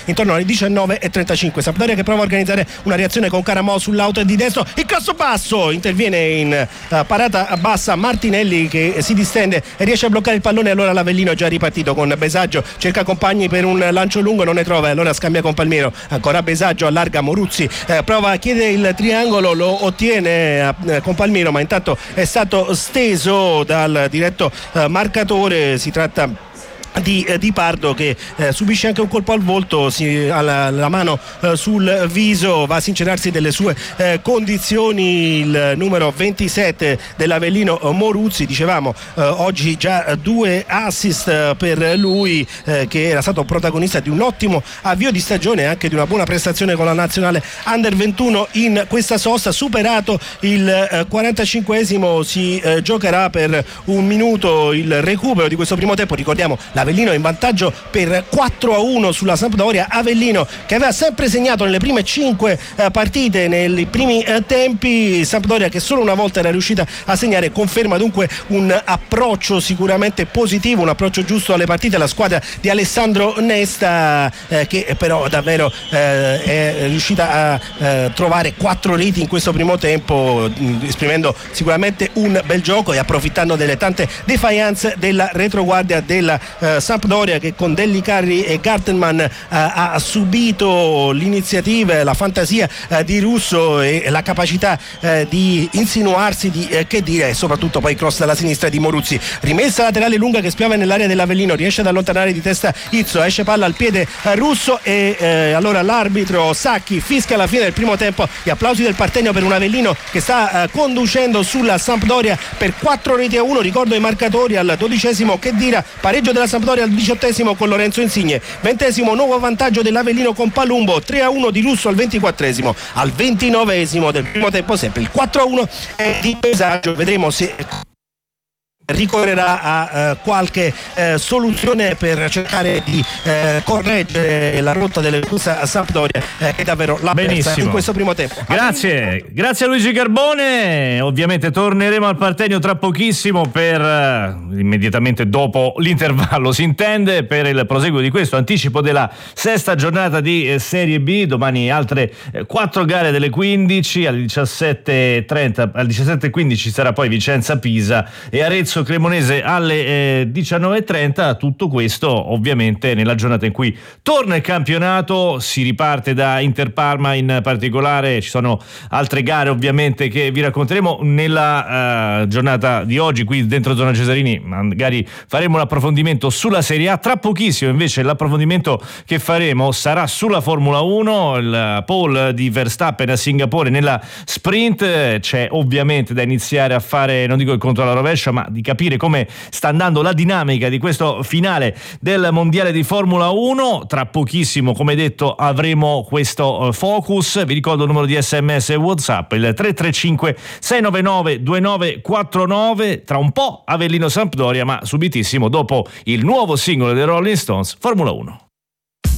intorno alle 19:35. Sampdoria che prova a organizzare una reazione con Caramò sull'auto di destro, il cross basso, interviene in parata bassa Martinelli che si distende e riesce a bloccare il pallone. Allora l'Avellino è già ripartito con Besaggio, cerca compagni per un lancio lungo, non ne trova, allora scambia con Palmiero, ancora Besaggio, allarga Moruzzi, prova a chiedere il triangolo, lo ottiene con Palmiero, ma intanto è stato steso dal diretto marcatore. Si tratta di Pardo che subisce anche un colpo al volto, la mano sul viso, va a sincerarsi delle sue condizioni il numero 27 dell'Avellino Moruzzi. Dicevamo oggi già 2 assist per lui, che era stato protagonista di un ottimo avvio di stagione e anche di una buona prestazione con la nazionale Under 21 in questa sosta. Superato il 45esimo si giocherà per un minuto il recupero di questo primo tempo. Ricordiamo Avellino è in vantaggio per 4-1 sulla Sampdoria. Avellino che aveva sempre segnato nelle prime 5 partite nei primi tempi. Sampdoria che solo una volta era riuscita a segnare. Conferma dunque un approccio sicuramente positivo, un approccio giusto alle partite. La squadra di Alessandro Nesta che però davvero è riuscita a trovare 4 reti in questo primo tempo, esprimendo sicuramente un bel gioco e approfittando delle tante defiance della retroguardia della Sampdoria, che con Delli Carri e Gartenman ha subito l'iniziativa, la fantasia di Russo e la capacità di insinuarsi, di e soprattutto poi cross dalla sinistra di Moruzzi. Rimessa laterale lunga che spiava nell'area dell'Avellino, riesce ad allontanare di testa Izzo, esce palla al piede Russo e allora l'arbitro Sacchi fischia alla fine del primo tempo. Gli applausi del Partenio per un Avellino che sta conducendo sulla Sampdoria per 4-1. Ricordo i marcatori: al 12esimo Khedira, pareggio della Sampdoria al 18esimo con Lorenzo Insigne, 20esimo nuovo vantaggio dell'Avellino con Palumbo, 3-1 di Russo al 24esimo, al 29esimo del primo tempo sempre il 4-1 è di Besaggio. Vedremo se ricorrerà a qualche soluzione per cercare di correggere la rotta delle questa Sampdoria che davvero l'ha persa in questo primo tempo. Grazie a Luigi Carbone. Ovviamente torneremo al Partenio tra pochissimo per immediatamente dopo l'intervallo, si intende, per il proseguo di questo anticipo della sesta giornata di Serie B. Domani altre 4 gare delle 15, alle 17:30 alle 17:15 sarà poi Vicenza-Pisa e Arezzo Cremonese alle 19:30. Tutto questo ovviamente nella giornata in cui torna il campionato, si riparte da Inter-Parma in particolare. Ci sono altre gare ovviamente che vi racconteremo nella giornata di oggi qui dentro Zona Cesarini. Magari faremo un approfondimento sulla Serie A. Tra pochissimo invece l'approfondimento che faremo sarà sulla Formula 1, il pole di Verstappen a Singapore nella sprint. C'è ovviamente da iniziare a fare, non dico il conto alla rovescia, ma di capire come sta andando la dinamica di questo finale del mondiale di Formula 1. Tra pochissimo, come detto, avremo questo focus. Vi ricordo il numero di SMS e WhatsApp, il 335 699 2949. Tra un po' Avellino Sampdoria, ma subitissimo dopo il nuovo singolo dei Rolling Stones, Formula 1.